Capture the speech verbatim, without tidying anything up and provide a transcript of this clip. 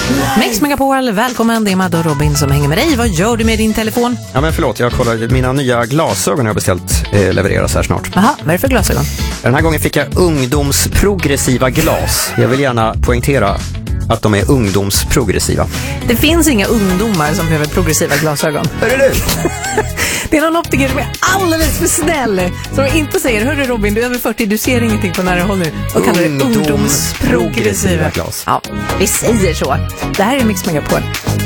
Mix Megapol, välkommen. Det är Madde och Robin som hänger med dig. Vad gör du med din telefon? Ja men förlåt, jag kollar mina nya glasögon jag har beställt eh, levereras här snart. Jaha, vad är det för glasögon? Den här gången fick jag ungdomsprogressiva glas. Jag vill gärna poängtera att de är ungdomsprogressiva. Det finns inga ungdomar som behöver progressiva glasögon. Hör du? Det är någon optiker som är alldeles för snäll, som inte säger, hörru Robin, du är över fyrtio, du ser ingenting på nära håll nu. Och kallar det ungdomsprogressiva glas. Ja, vi säger så. Det här är Mix Megapol.